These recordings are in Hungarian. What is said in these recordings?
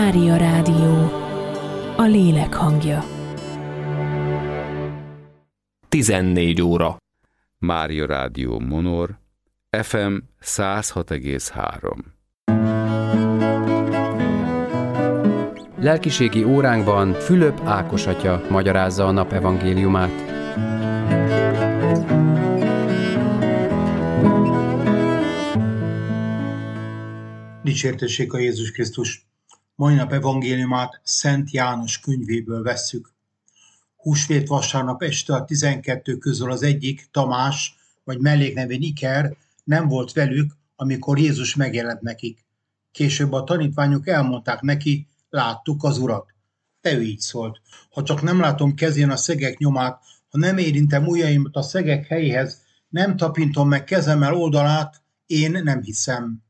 Mária Rádió, a lélek hangja. 14 óra. Mária Rádió Monor, FM 106,3. Lelkiségi óránkban Fülöp Ákos atya magyarázza a nap evangéliumát. Dicsértessék a Jézus Krisztus! Mai nap evangéliumát Szent János könyvéből vesszük. Húsvét vasárnap este a 12 közül az egyik, Tamás, vagy melléknevén Iker nem volt velük, amikor Jézus megjelent nekik. Később a tanítványok elmondták neki, láttuk az Urat. De ő így szólt: ha csak nem látom kezén a szegek nyomát, ha nem érintem ujjaimat a szegek helyéhez, nem tapintom meg kezemmel oldalát, én nem hiszem.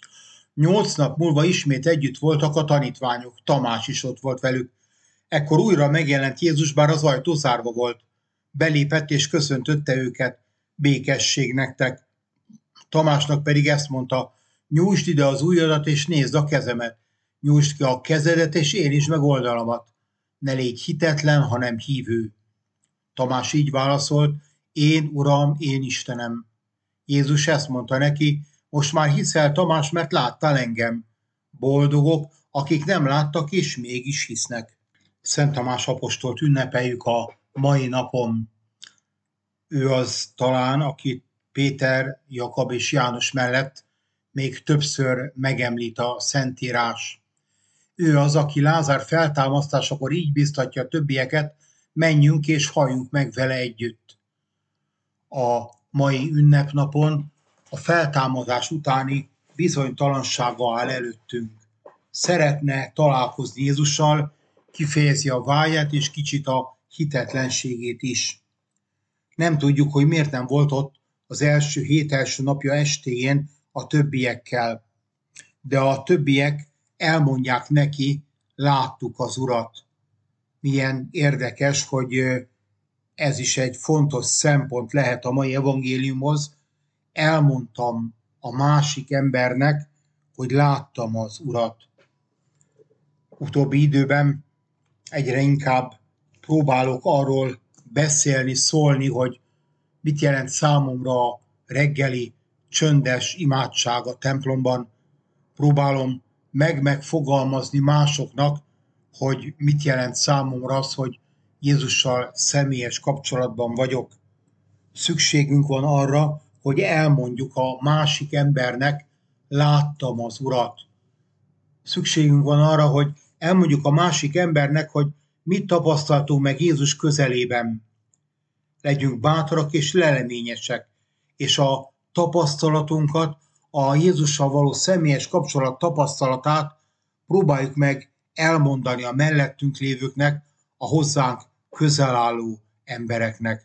8 nap múlva ismét együtt voltak a tanítványok, Tamás is ott volt velük. Ekkor újra megjelent Jézus, bár az ajtó zárva volt. Belépett és köszöntötte őket: békesség nektek. Tamásnak pedig ezt mondta: nyújtsd ide az ujjadat és nézd a kezemet. Nyújtsd ki a kezedet és érintsd meg oldalamat. Ne légy hitetlen, hanem hívő. Tamás így válaszolt: én Uram, én Istenem. Jézus ezt mondta neki: most már hiszel, Tamás, mert láttál engem. Boldogok, akik nem láttak és mégis hisznek. Szent Tamás apostolt ünnepeljük a mai napon. Ő az talán, akit Péter, Jakab és János mellett még többször megemlít a Szentírás. Ő az, aki Lázár feltámasztásakor így biztatja a többieket: menjünk és halljunk meg vele együtt. A mai ünnepnapon a feltámadás utáni bizonytalansággal áll előttünk. Szeretne találkozni Jézussal, kifejezi a vágyát és kicsit a hitetlenségét is. Nem tudjuk, hogy miért nem volt ott az hét első napja estéjén a többiekkel. De a többiek elmondják neki: láttuk az Urat. Milyen érdekes, hogy ez is egy fontos szempont lehet a mai evangéliumhoz. Elmondtam a másik embernek, hogy láttam az Urat. Utóbbi időben egyre inkább próbálok arról beszélni, szólni, hogy mit jelent számomra a reggeli csöndes imádság a templomban. Próbálom megfogalmazni másoknak, hogy mit jelent számomra az, hogy Jézussal személyes kapcsolatban vagyok. Szükségünk van arra, hogy elmondjuk a másik embernek: láttam az Urat. Szükségünk van arra, hogy elmondjuk a másik embernek, hogy mit tapasztaltunk meg Jézus közelében. Legyünk bátrak és leleményesek, és a tapasztalatunkat, a Jézussal való személyes kapcsolat tapasztalatát próbáljuk meg elmondani a mellettünk lévőknek, a hozzánk közel álló embereknek.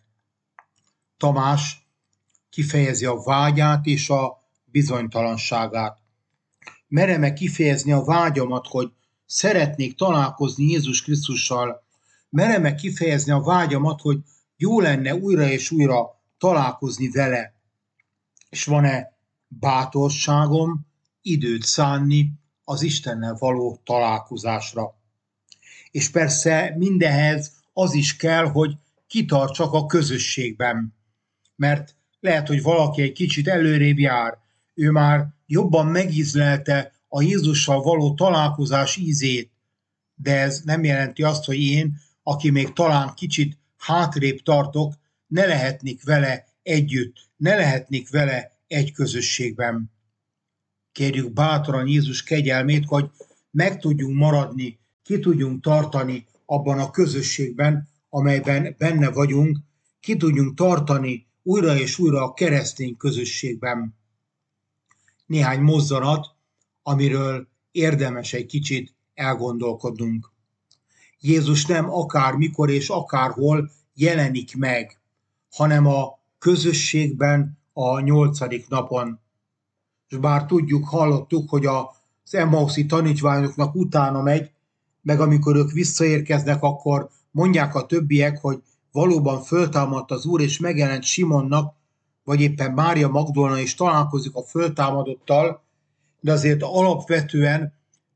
Tamás kifejezi a vágyát és a bizonytalanságát. Merem-e kifejezni a vágyamat, hogy szeretnék találkozni Jézus Krisztussal? Merem-e kifejezni a vágyamat, hogy jó lenne újra és újra találkozni vele? És van-e bátorságom időt szánni az Istennel való találkozásra? És persze mindehez az is kell, hogy kitartsak a közösségben. Mert lehet, hogy valaki egy kicsit előrébb jár, ő már jobban megízlelte a Jézussal való találkozás ízét, de ez nem jelenti azt, hogy én, aki még talán kicsit hátrébb tartok, ne lehetnék vele együtt, ne lehetnék vele egy közösségben. Kérjük bátran Jézus kegyelmét, hogy meg tudjunk maradni, ki tudjunk tartani abban a közösségben, amelyben benne vagyunk, ki tudjunk tartani újra és újra a keresztény közösségben. Néhány mozzanat, amiről érdemes egy kicsit elgondolkodnunk. Jézus nem akármikor és akárhol jelenik meg, hanem a közösségben a 8. napon. És bár tudjuk, hallottuk, hogy az Emmauszi tanítványoknak utána megy, meg amikor ők visszaérkeznek, akkor mondják a többiek, hogy valóban föltámadt az Úr, és megjelent Simonnak, vagy éppen Mária Magdolna is találkozik a föltámadottal, de azért alapvetően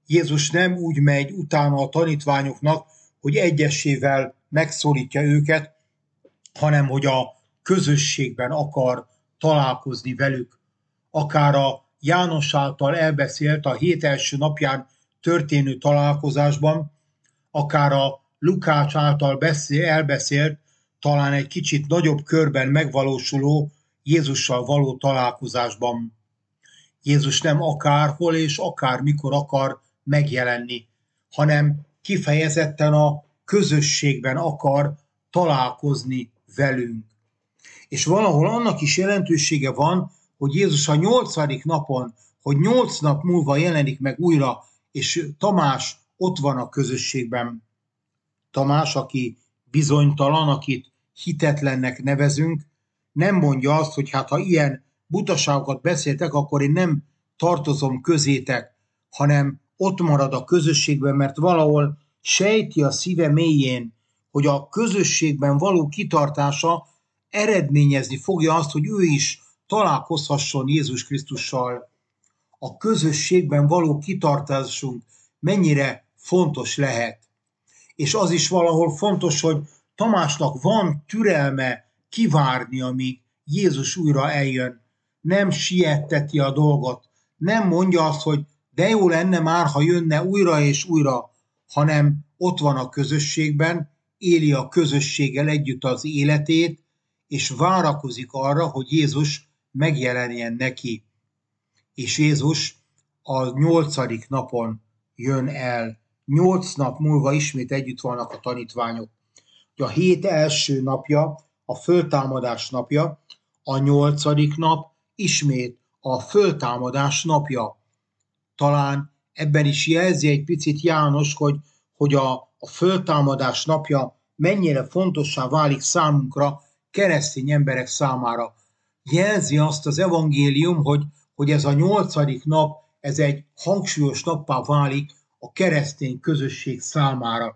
Jézus nem úgy megy utána a tanítványoknak, hogy egyesével megszólítja őket, hanem hogy a közösségben akar találkozni velük. Akár a János által elbeszélt a hét első napján történő találkozásban, akár a Lukács által elbeszélt, talán egy kicsit nagyobb körben megvalósuló Jézussal való találkozásban. Jézus nem akárhol és akármikor akar megjelenni, hanem kifejezetten a közösségben akar találkozni velünk. És valahol annak is jelentősége van, hogy Jézus a 8. napon, hogy 8 nap múlva jelenik meg újra, és Tamás ott van a közösségben. Tamás, aki bizonytalan, akit hitetlennek nevezünk, nem mondja azt, hogy hát ha ilyen butaságokat beszéltek, akkor én nem tartozom közétek, hanem ott marad a közösségben, mert valahol sejti a szíve mélyén, hogy a közösségben való kitartása eredményezni fogja azt, hogy ő is találkozhasson Jézus Krisztussal. A közösségben való kitartásunk mennyire fontos lehet. És az is valahol fontos, hogy Tamásnak van türelme kivárni, amíg Jézus újra eljön. Nem sietteti a dolgot, nem mondja azt, hogy de jó lenne már, ha jönne újra és újra, hanem ott van a közösségben, éli a közösséggel együtt az életét, és várakozik arra, hogy Jézus megjelenjen neki. És Jézus a 8. napon jön el. 8 nap múlva ismét együtt vannak a tanítványok. A hét első napja, a föltámadás napja, a 8. nap ismét a föltámadás napja. Talán ebben is jelzi egy picit János, hogy a föltámadás napja mennyire fontossá válik számunkra, keresztény emberek számára. Jelzi azt az evangélium, hogy ez a 8. nap, ez egy hangsúlyos nappá válik a keresztény közösség számára.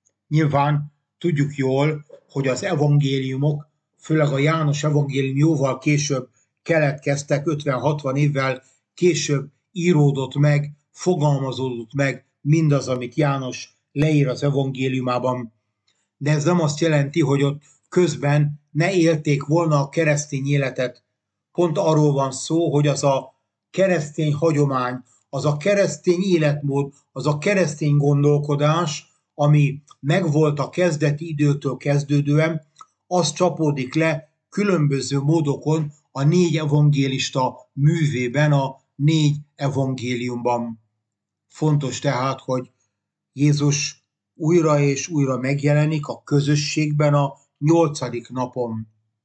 Nyilván tudjuk jól, hogy az evangéliumok, főleg a János evangélium jóval később keletkeztek, 50-60 évvel később íródott meg, fogalmazódott meg mindaz, amit János leír az evangéliumában. De ez nem azt jelenti, hogy ott közben ne élték volna a keresztény életet. Pont arról van szó, hogy az a keresztény hagyomány, az a keresztény életmód, az a keresztény gondolkodás, ami megvolt a kezdeti időtől kezdődően, az csapódik le különböző módokon a 4 evangélista művében, a 4 evangéliumban. Fontos tehát, hogy Jézus újra és újra megjelenik a közösségben a 8. napon.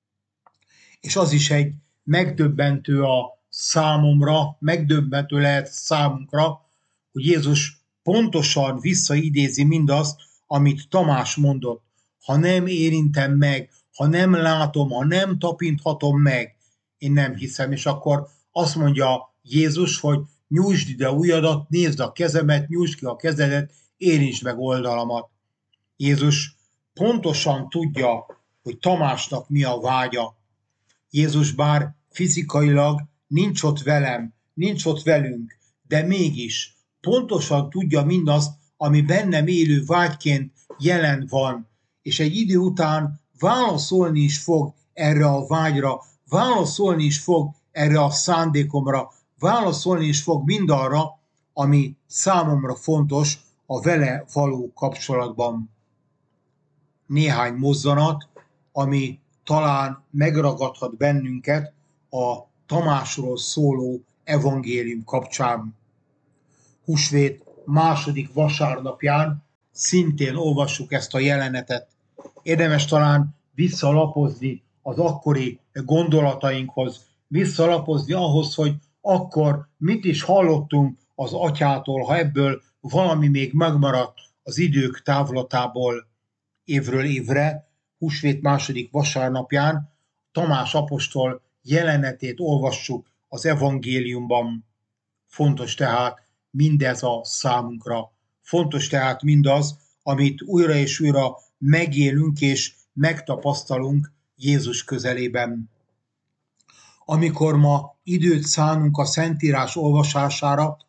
És az is egy megdöbbentő a számomra, megdöbbentő lehet számunkra, hogy Jézus pontosan visszaidézi mindazt, amit Tamás mondott. Ha nem érintem meg, ha nem látom, ha nem tapinthatom meg, én nem hiszem. És akkor azt mondja Jézus, hogy nyújtsd ide ujjadat, nézd a kezemet, nyújtsd ki a kezedet, érintsd meg oldalamat. Jézus pontosan tudja, hogy Tamásnak mi a vágya. Jézus bár fizikailag nincs ott velem, nincs ott velünk, de mégis pontosan tudja mindazt, ami bennem élő vágyként jelen van, és egy idő után válaszolni is fog erre a vágyra, válaszolni is fog erre a szándékomra, válaszolni is fog mindarra, ami számomra fontos a vele való kapcsolatban. Néhány mozzanat, ami talán megragadhat bennünket a Tamásról szóló evangélium kapcsán. Húsvét 2. vasárnapján szintén olvassuk ezt a jelenetet. Érdemes talán visszalapozni az akkori gondolatainkhoz, visszalapozni ahhoz, hogy akkor mit is hallottunk az atyától, ha ebből valami még megmaradt az idők távlatából. Évről évre, húsvét 2. vasárnapján Tamás apostol jelenetét olvassuk az evangéliumban. Fontos tehát mindez a számunkra. Fontos tehát mindaz, amit újra és újra megélünk és megtapasztalunk Jézus közelében. Amikor ma időt szánunk a Szentírás olvasására,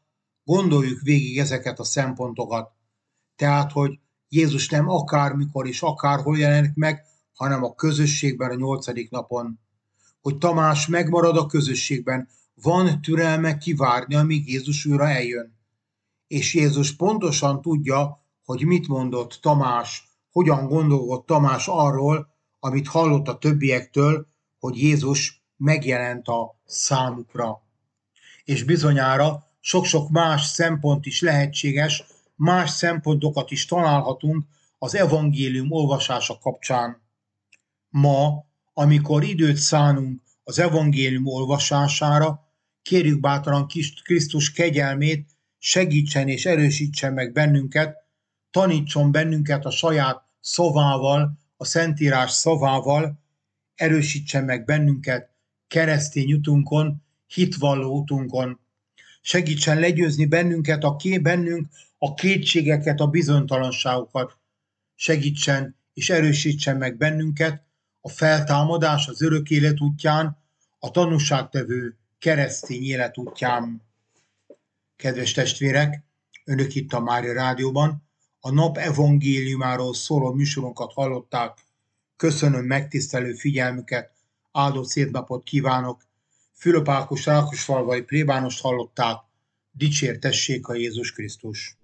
Gondoljuk végig ezeket a szempontokat. Tehát, hogy Jézus nem akármikor és akárhol jelenik meg, hanem a közösségben a 8. napon. Hogy Tamás megmarad a közösségben, van türelme kivárni, amíg Jézus újra eljön. És Jézus pontosan tudja, hogy mit mondott Tamás, hogyan gondolkodott Tamás arról, amit hallott a többiektől, hogy Jézus megjelent a számukra. És bizonyára sok-sok más szempont is lehetséges, más szempontokat is találhatunk az evangélium olvasása kapcsán. Ma, amikor időt szánunk az evangélium olvasására, kérjük bátran Krisztus kegyelmét, segítsen és erősítsen meg bennünket, tanítson bennünket a saját szavával, a Szentírás szavával, erősítsen meg bennünket keresztény utunkon, hitvalló utunkon. Segítsen legyőzni bennünk a kétségeket, a bizonytalanságokat. Segítsen és erősítsen meg bennünket a feltámadás, az örök élet útján, a tanúságtevő keresztény élet útján. Kedves testvérek, önök itt a Mária Rádióban a nap evangéliumáról szóló műsorunkat hallották. Köszönöm megtisztelő figyelmüket, áldott szép napot kívánok. Fülöp Ákos Rákosfalvai plébánost hallották, dicsértessék a Jézus Krisztus.